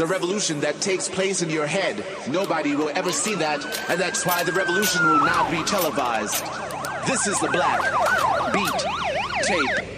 the revolution that takes place in your head. Nobody will ever see that, and that's why the revolution will not be televised. This is the Black Beat Tape